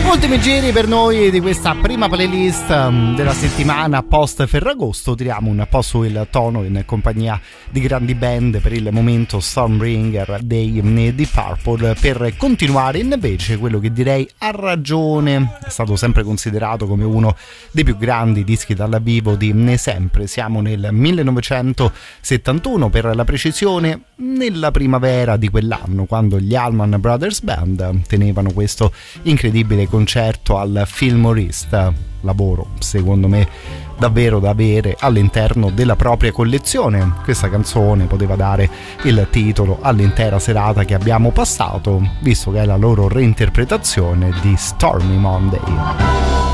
Ultimi giri per noi di questa prima playlist della settimana post Ferragosto. Tiriamo un po' su il tono in compagnia di grandi band, per il momento Stormbringer dei Deep Purple, per continuare invece quello che direi a ragione è stato sempre considerato come uno dei più grandi dischi dal vivo di sempre. Siamo nel 1971, per la precisione nella primavera di quell'anno, quando gli Allman Brothers Band tenevano questo incredibile concerto al Fillmore East, lavoro secondo me davvero da avere all'interno della propria collezione. Questa canzone poteva dare il titolo all'intera serata che abbiamo passato, visto che è la loro reinterpretazione di Stormy Monday.